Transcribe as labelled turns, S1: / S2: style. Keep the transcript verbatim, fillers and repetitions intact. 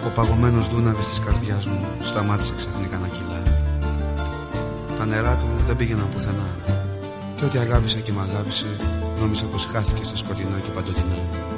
S1: Ο παγωμένος δούναβης της καρδιάς μου σταμάτησε ξαφνικά να κυλάει. Τα νερά του δεν πήγαιναν πουθενά, και ό,τι αγάπησα και μ' αγάπησε νόμιζα πως χάθηκε στα σκοτεινά και παντοτινά.